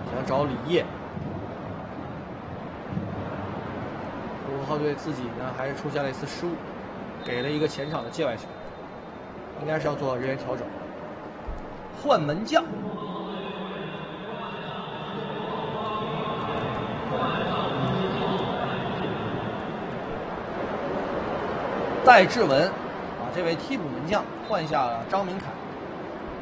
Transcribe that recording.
想找李烨。呼和浩特队自己呢还是出现了一次失误，给了一个前场的界外球，应该是要做人员调整，换门将。戴志文啊，这位替补门将换下了张明凯。